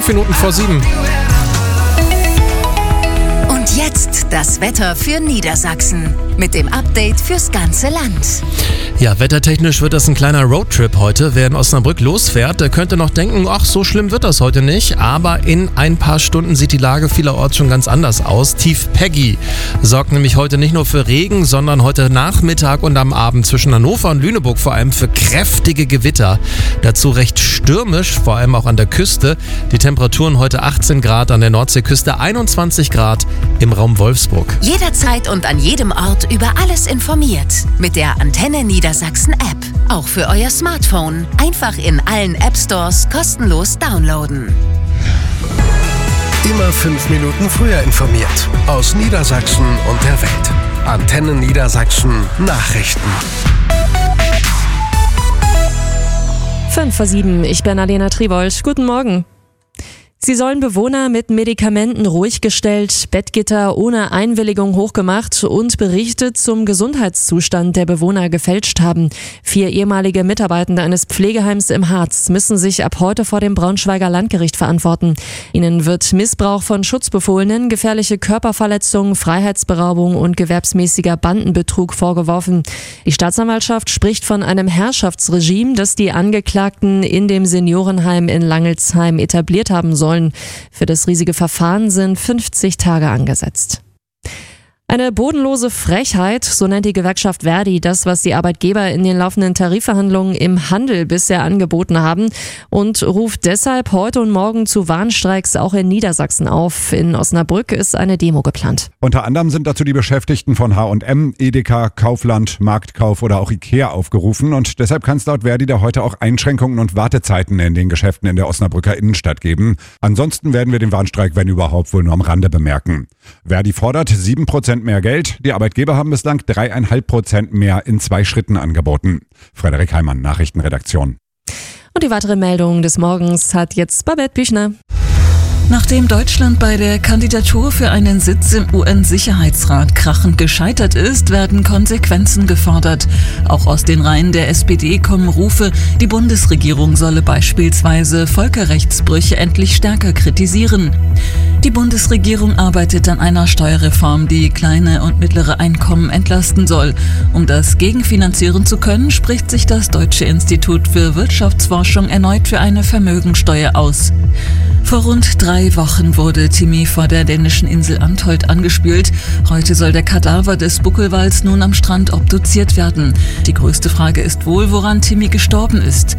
5 Minuten vor 7. Und jetzt das Wetter für Niedersachsen mit dem Update fürs ganze Land. Ja, wettertechnisch wird das ein kleiner Roadtrip heute. Wer in Osnabrück losfährt, der könnte noch denken, ach, so schlimm wird das heute nicht. Aber in ein paar Stunden sieht die Lage vielerorts schon ganz anders aus. Tief Peggy sorgt nämlich heute nicht nur für Regen, sondern heute Nachmittag und am Abend zwischen Hannover und Lüneburg vor allem für kräftige Gewitter. Dazu recht stürmisch, vor allem auch an der Küste. Die Temperaturen heute 18 Grad an der Nordseeküste, 21 Grad im Raum Wolfsburg. Jederzeit und an jedem Ort über alles informiert. Mit der Antenne Niedersachsen App. Auch für euer Smartphone. Einfach in allen App Stores kostenlos downloaden. Immer 5 Minuten früher informiert. Aus Niedersachsen und der Welt. Antenne Niedersachsen Nachrichten. 5 vor 7, ich bin Alena Tribold. Guten Morgen. Sie sollen Bewohner mit Medikamenten ruhig gestellt, Bettgitter ohne Einwilligung hochgemacht und Berichte zum Gesundheitszustand der Bewohner gefälscht haben. 4 ehemalige Mitarbeitende eines Pflegeheims im Harz müssen sich ab heute vor dem Braunschweiger Landgericht verantworten. Ihnen wird Missbrauch von Schutzbefohlenen, gefährliche Körperverletzung, Freiheitsberaubung und gewerbsmäßiger Bandenbetrug vorgeworfen. Die Staatsanwaltschaft spricht von einem Herrschaftsregime, das die Angeklagten in dem Seniorenheim in Langelsheim etabliert haben sollen. Für das riesige Verfahren sind 50 Tage angesetzt. Eine bodenlose Frechheit, so nennt die Gewerkschaft Verdi das, was die Arbeitgeber in den laufenden Tarifverhandlungen im Handel bisher angeboten haben und ruft deshalb heute und morgen zu Warnstreiks auch in Niedersachsen auf. In Osnabrück ist eine Demo geplant. Unter anderem sind dazu die Beschäftigten von H&M, Edeka, Kaufland, Marktkauf oder auch Ikea aufgerufen und deshalb kann es laut Verdi da heute auch Einschränkungen und Wartezeiten in den Geschäften in der Osnabrücker Innenstadt geben. Ansonsten werden wir den Warnstreik, wenn überhaupt, wohl nur am Rande bemerken. Verdi fordert 7% mehr Geld. Die Arbeitgeber haben bislang 3,5% mehr in 2 Schritten angeboten. Frederik Heimann, Nachrichtenredaktion. Und die weitere Meldung des Morgens hat jetzt Babette Büchner. Nachdem Deutschland bei der Kandidatur für einen Sitz im UN-Sicherheitsrat krachend gescheitert ist, werden Konsequenzen gefordert. Auch aus den Reihen der SPD kommen Rufe, die Bundesregierung solle beispielsweise Völkerrechtsbrüche endlich stärker kritisieren. Die Bundesregierung arbeitet an einer Steuerreform, die kleine und mittlere Einkommen entlasten soll. Um das gegenfinanzieren zu können, spricht sich das Deutsche Institut für Wirtschaftsforschung erneut für eine Vermögensteuer aus. Vor rund 3 Wochen wurde Timmy vor der dänischen Insel Antholt angespült. Heute soll der Kadaver des Buckelwals nun am Strand obduziert werden. Die größte Frage ist wohl, woran Timmy gestorben ist.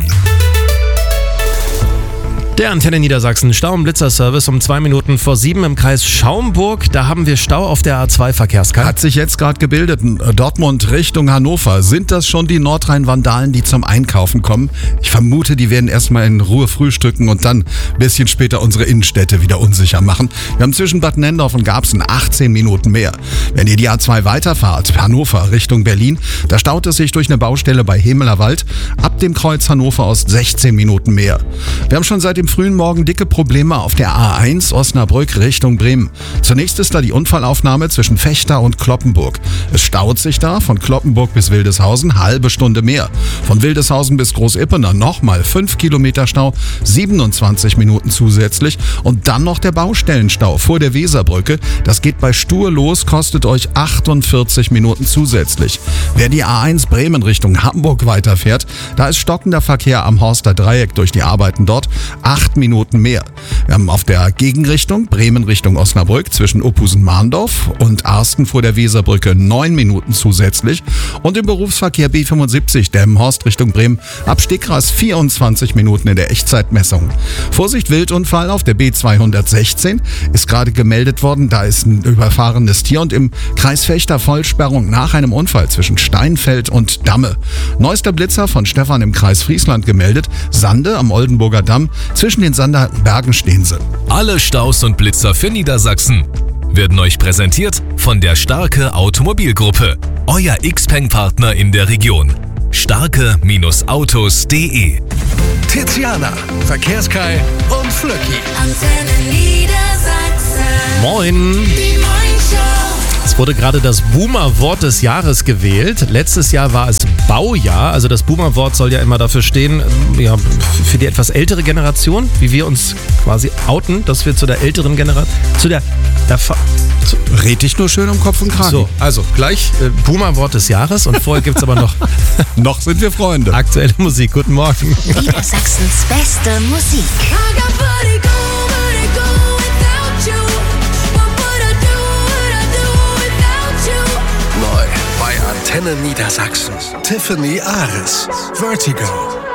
Der Antenne Niedersachsen Stau- und Blitzerservice um 2 Minuten vor 7 im Kreis Schaumburg. Da haben wir Stau auf der A2-Verkehrskarte. Hat sich jetzt gerade gebildet. Dortmund Richtung Hannover. Sind das schon die Nordrhein-Vandalen, die zum Einkaufen kommen? Ich vermute, die werden erstmal in Ruhe frühstücken und dann ein bisschen später unsere Innenstädte wieder unsicher machen. Wir haben zwischen Bad Nendorf und Garbsen 18 Minuten mehr. Wenn ihr die A2 weiterfahrt, Hannover Richtung Berlin, da staut es sich durch eine Baustelle bei Hemelerwald. Ab dem Kreuz Hannover Ost 16 Minuten mehr. Wir haben schon seit dem frühen Morgen dicke Probleme auf der A1 Osnabrück Richtung Bremen. Zunächst ist da die Unfallaufnahme zwischen Vechta und Cloppenburg. Es staut sich da von Cloppenburg bis Wildeshausen halbe Stunde mehr. Von Wildeshausen bis Großippener nochmal 5 Kilometer Stau, 27 Minuten zusätzlich und dann noch der Baustellenstau vor der Weserbrücke. Das geht bei Stur los, kostet euch 48 Minuten zusätzlich. Wer die A1 Bremen Richtung Hamburg weiterfährt, da ist stockender Verkehr am Horster Dreieck durch die Arbeiten dort. 8 Minuten mehr. Wir haben auf der Gegenrichtung Bremen Richtung Osnabrück zwischen Ophusen-Mahndorf und Arsten vor der Weserbrücke 9 Minuten zusätzlich und im Berufsverkehr B75 Delmenhorst Richtung Bremen ab Stegras 24 Minuten in der Echtzeitmessung. Vorsicht, Wildunfall auf der B216 ist gerade gemeldet worden. Da ist ein überfahrenes Tier und im Kreis Vechta Vollsperrung nach einem Unfall zwischen Steinfeld und Damme. Neuester Blitzer von Stefan im Kreis Friesland gemeldet. Sande am Oldenburger Damm. Zwischen den Sanderbergen stehen sie. Alle Staus und Blitzer für Niedersachsen werden euch präsentiert von der Starke Automobilgruppe. Euer Xpeng-Partner in der Region. starke-autos.de. Tiziana, Verkehrskai und Flöcki. Antenne Niedersachsen. Moin! Die Morningshow. Es wurde gerade das Boomer-Wort des Jahres gewählt. Letztes Jahr war es Baujahr. Also das Boomer-Wort soll ja immer dafür stehen, ja, für die etwas ältere Generation, wie wir uns quasi outen, dass wir zu der älteren Generation, Red dich nur schön um Kopf und Kragen. So, also gleich Boomer-Wort des Jahres und vorher gibt es aber noch Noch sind wir Freunde. aktuelle Musik. Guten Morgen. Niedersachsens beste Musik. Neu bei Antenne Niedersachsen. Tiffany Ares. Vertigo.